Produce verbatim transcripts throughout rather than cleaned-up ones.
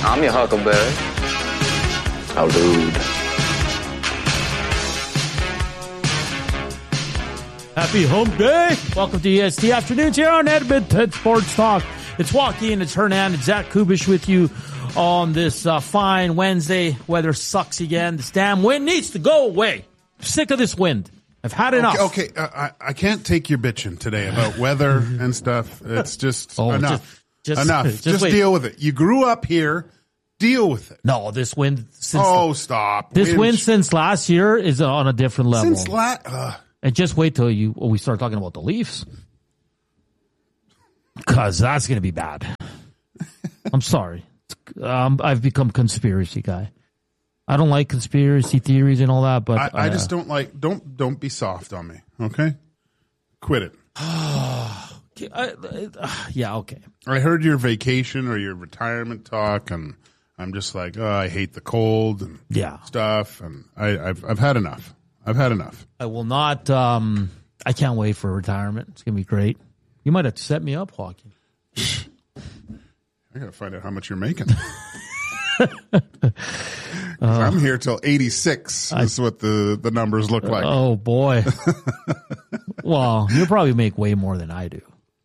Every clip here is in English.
I'm your Huckleberry. How rude. Happy hump day. Welcome to E S T Afternoons here on Edmonton Sports Talk. It's Joaquin, it's Hernan, it's Zach Kubish with you on this uh, fine Wednesday. Weather sucks again. This damn wind needs to go away. I'm sick of this wind. I've had enough. Okay, okay. Uh, I, I can't take your bitching today about weather and stuff. It's just oh, enough. Just, just, enough. Just, just deal with it. You grew up here. Deal with it. No, this wind. Since oh, the, stop. This wind, wind since last year is on a different level. Since last. Uh, and just wait till you when we start talking about the Leafs, because that's going to be bad. I'm sorry. Um, I've become conspiracy guy. I don't like conspiracy theories and all that, but I, I uh, just don't like. Don't don't be soft on me. Okay, quit it. I, uh, yeah. Okay. I heard your vacation or your retirement talk, and I'm just like, oh, I hate the cold and yeah. stuff, and I, I've I've had enough. I've had enough. I will not. Um, I can't wait for retirement. It's gonna be great. You might have to set me up, Joaquin. I gotta find out how much you're making. uh, I'm here till eighty-six. I, is what the, the numbers look like. Oh boy. Well, you'll probably make way more than I do.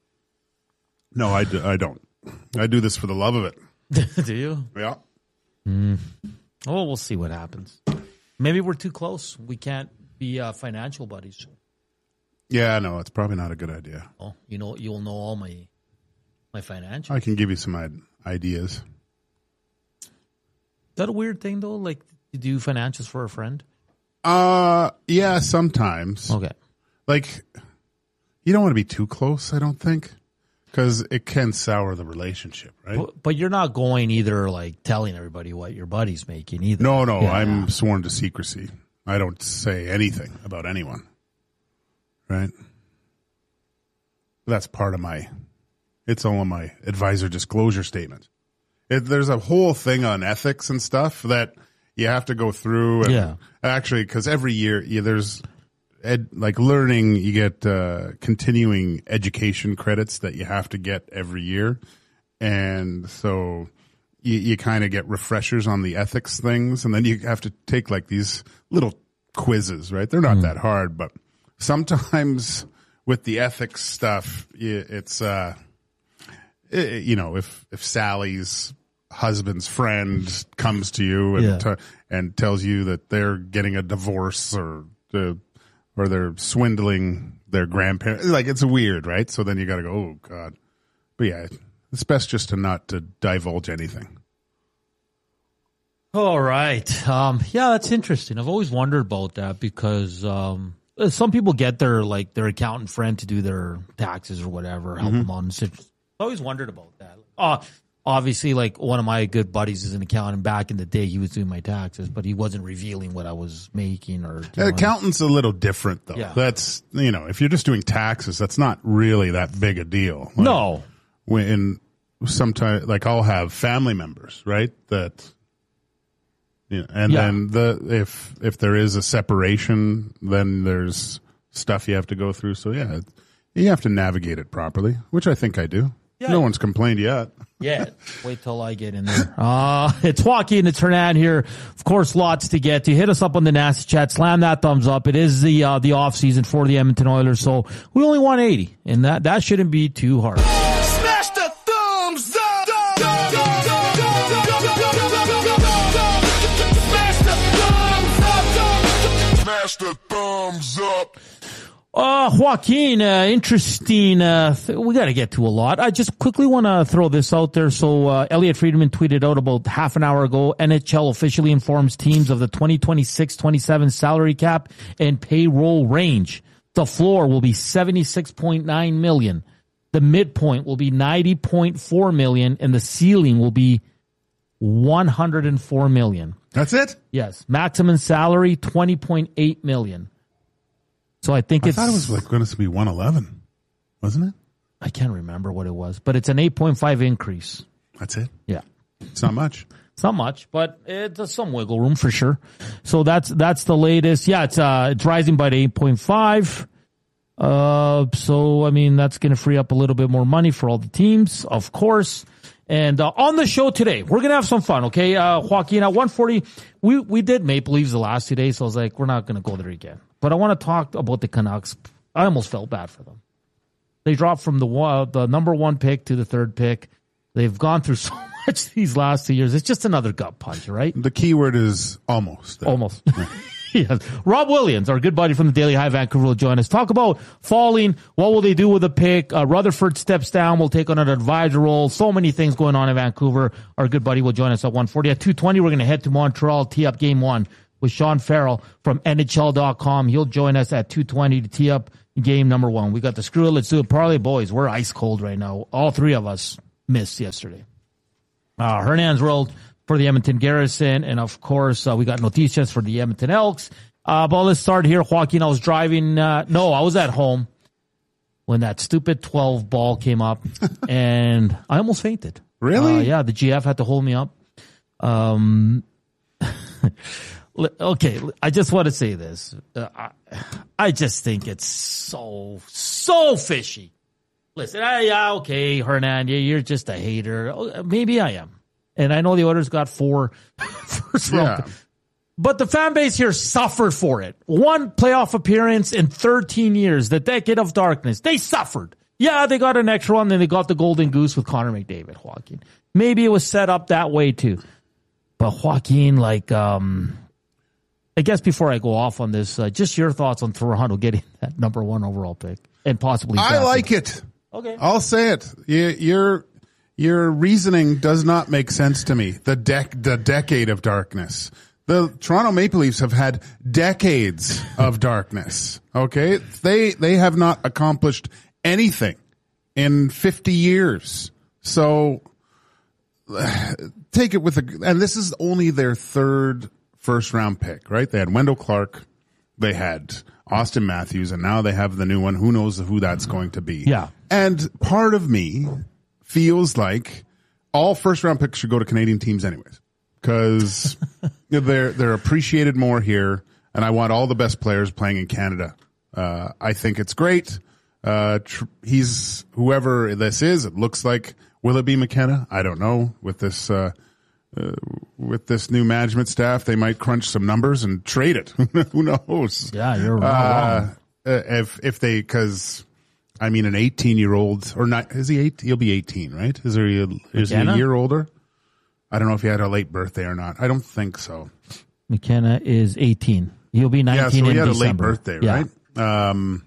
No, I, do, I don't. I do this for the love of it. Do you? Yeah. Mm. Oh, we'll see what happens. Maybe we're too close. We can't be uh, financial buddies. Yeah, no, it's probably not a good idea. Oh, you know, you'll know all my my financials. I can give you some ideas. Is that a weird thing though? Like, you do financials for a friend? Uh, yeah, sometimes. Okay. Like, you don't want to be too close, I don't think, because it can sour the relationship, right? But, but you're not going either, like telling everybody what your buddy's making either. No, no, yeah. I'm sworn to secrecy. I don't say anything about anyone, right? That's part of my. It's all in my advisor disclosure statement. It, there's a whole thing on ethics and stuff that you have to go through. And yeah. Actually, because every year yeah, there's ed, like learning, you get uh, continuing education credits that you have to get every year. And so you, you kind of get refreshers on the ethics things. And then you have to take like these little quizzes, right? They're not mm. that hard, but sometimes with the ethics stuff, it's, uh, it, you know, if, if Sally's husband's friend comes to you and, yeah. t- and tells you that they're getting a divorce or, uh, or they're swindling their grandparents, like it's weird, right? So then you got to go, oh God. But yeah, it's best just to not to divulge anything. All right. Um, yeah, that's interesting. I've always wondered about that because, um, some people get their, like, their accountant friend to do their taxes or whatever, help mm-hmm. them on. I've always wondered about that. Uh, obviously, like, one of my good buddies is an accountant. Back in the day, he was doing my taxes, but he wasn't revealing what I was making or. The accountant's a little different, though. Yeah. That's, you know, if you're just doing taxes, that's not really that big a deal. Like, no. When sometimes, like, I'll have family members, right, that. Yeah, and yeah. then the if if there is a separation, then there's stuff you have to go through. So yeah, you have to navigate it properly, which I think I do. Yeah. No one's complained yet. Yeah, wait till I get in there. Uh, it's Joaquin, it's Hernan here. Of course, lots to get to. Hit us up on the Nasty Chat. Slam that thumbs up. It is the uh, the off season for the Edmonton Oilers, so we only want eighty, and that that shouldn't be too hard. Smash the thumbs up. Smash the thumbs up. Uh, Joaquin, uh, interesting. Uh, th- we got to get to a lot. I just quickly want to throw this out there. So, uh, Elliot Friedman tweeted out about half an hour ago, N H L officially informs teams of the twenty twenty-six twenty-seven salary cap and payroll range. The floor will be seventy-six point nine million. The midpoint will be ninety point four million and the ceiling will be one hundred four million. That's it? Yes. Maximum salary, twenty point eight million. So I think I it's. I thought it was like going to be one eleven, wasn't it? I can't remember what it was, but it's an eight point five increase. That's it? Yeah. It's not much. It's not much, but it's some wiggle room for sure. So that's, that's the latest. Yeah, it's, uh, it's rising by the eight point five. Uh, so, I mean, that's going to free up a little bit more money for all the teams, of course. And uh, on the show today, we're going to have some fun, okay? Uh, Joaquin, at one forty, we, we did Maple Leafs the last two days, so I was like, we're not going to go there again. But I want to talk about the Canucks. I almost felt bad for them. They dropped from the uh, the number one pick to the third pick. They've gone through so much these last two years. It's just another gut punch, right? The key word is almost. Almost. Yes. Rob Williams, our good buddy from the Daily Hive Vancouver, will join us. Talk about falling. What will they do with a pick? Uh, Rutherford steps down. We'll take on an advisor role. So many things going on in Vancouver. Our good buddy will join us at one forty. At two twenty, we're going to head to Montreal, tee up game one with Sean Farrell from N H L dot com. He'll join us at two twenty to tee up game number one. We got the Screw It, Let's Do It parlay. Boys, we're ice cold right now. All three of us missed yesterday. Uh, Hernan's rolled for the Edmonton Garrison. And of course, uh, we got Noticias for the Edmonton Elks. Uh, but let's start here. Joaquin, I was driving. Uh, no, I was at home when that stupid twelve ball came up and I almost fainted. Really? Uh, yeah. The G F had to hold me up. Um, okay. I just want to say this. Uh, I, I just think it's so, so fishy. Listen, I, yeah, okay, Hernan, you're just a hater. Maybe I am. And I know the Oilers got four first round. Yeah. But the fan base here suffered for it. One playoff appearance in thirteen years, the decade of darkness. They suffered. Yeah, they got an extra one, then they got the golden goose with Connor McDavid, Joaquin. Maybe it was set up that way too. But Joaquin, like, um, I guess before I go off on this, uh, just your thoughts on Toronto getting that number one overall pick and possibly. I like it. Okay. I'll say it. You, your your reasoning does not make sense to me. The dec the decade of darkness. The Toronto Maple Leafs have had decades of darkness. Okay, they they have not accomplished anything in fifty years. So take it with a. And this is only their third first round pick, right? They had Wendell Clark, they had Austin Matthews, and now they have the new one. Who knows who that's going to be? Yeah. And part of me feels like all first round picks should go to Canadian teams anyways, because they're they're appreciated more here, and I want all the best players playing in Canada. Uh, I think it's great. Uh, tr- he's whoever this is. It looks like, will it be McKenna? I don't know. With this uh, uh, with this new management staff, they might crunch some numbers and trade it. Who knows? Yeah, you're wrong. Uh, if if they because. I mean, an eighteen-year-old, or not, is he eight? He'll be eighteen, right? Is, there a, is he a year older? I don't know if he had a late birthday or not. I don't think so. McKenna is eighteen. He'll be nineteen yeah, so in he had December. a late birthday, Yeah. right? Um,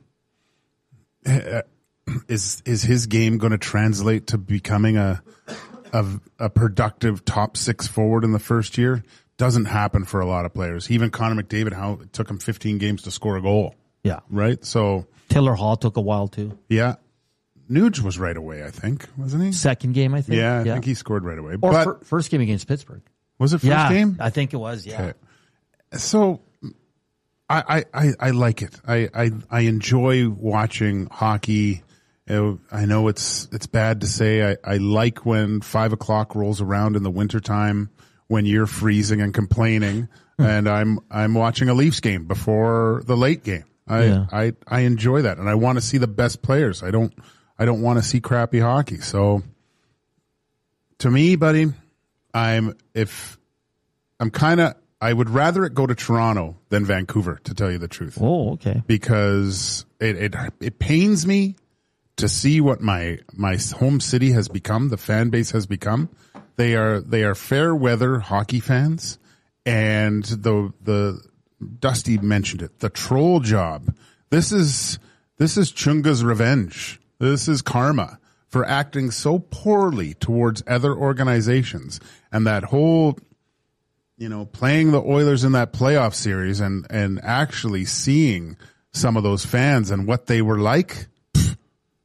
is is his game going to translate to becoming a, a a productive top six forward in the first year? Doesn't happen for a lot of players. Even Connor McDavid, how it took him fifteen games to score a goal. Yeah. Right? So Taylor Hall took a while too. yeah. Nuge was right away, I think, wasn't he? Second game, I think. Yeah, I think he scored right away. Or but fir- first game against Pittsburgh. was it first yeah, game? I think it was. Yeah. Okay. So I, I, I, I like it. I, I, I enjoy watching hockey. Uh, I know it's it's bad to say. I, I like when five o'clock rolls around in the wintertime when you're freezing and complaining, and I'm I'm watching a Leafs game before the late game. I Yeah. I, I enjoy that, and I want to see the best players. I don't I don't want to see crappy hockey. So to me, buddy, I'm if I'm kind of I would rather it go to Toronto than Vancouver, to tell you the truth, Oh, okay. because it it it pains me to see what my my home city has become, the fan base has become. They are they are fair weather hockey fans, and the the Dusty mentioned it, the troll job. This is this is Chunga's revenge. This is karma for acting so poorly towards other organizations, and that whole, you know, playing the Oilers in that playoff series and and actually seeing some of those fans and what they were like. Pfft,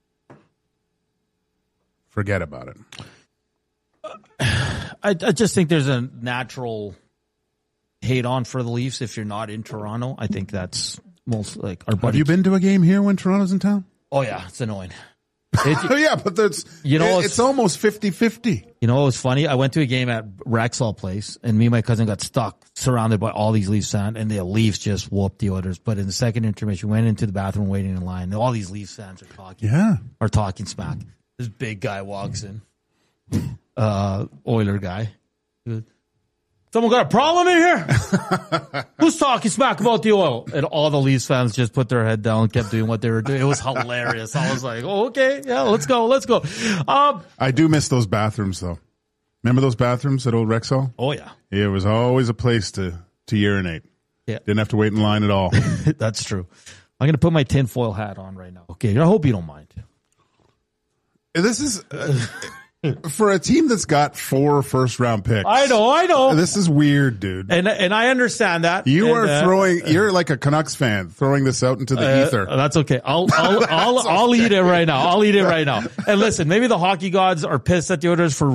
forget about it. I, I just think there's a natural hate on for the Leafs if you're not in Toronto. I think that's most like our buddy. Have you been to a game here when Toronto's in town? Oh yeah, it's annoying. Oh yeah, but that's You know, it- it's- it's almost fifty-fifty. You know what was funny? I went to a game at Rexall Place, and me and my cousin got stuck surrounded by all these Leafs fans, and the Leafs just whooped the Oilers. But in the second intermission, we went into the bathroom waiting in line, and all these Leafs fans are talking, Yeah. are talking smack. This big guy walks in. uh, Oiler guy. Someone got a problem in here? Who's talking smack about the oil? And all the Leafs fans just put their head down and kept doing what they were doing. It was hilarious. I was like, oh, okay, yeah, let's go, let's go. Um, I do miss those bathrooms, though. Remember those bathrooms at Old Rexall? oh, yeah. It was always a place to, to urinate. Yeah. Didn't have to wait in line at all. That's true. I'm going to put my tinfoil hat on right now. Okay, I hope you don't mind. This is... Uh, for a team that's got four first round picks. I know, I know. This is weird, dude. And and I understand that. You and, are uh, throwing, you're like a Canucks fan throwing this out into the uh, ether. That's okay. I'll I'll I'll, I'll eat it right now. I'll eat it right now. And listen, maybe the hockey gods are pissed at the Oilers for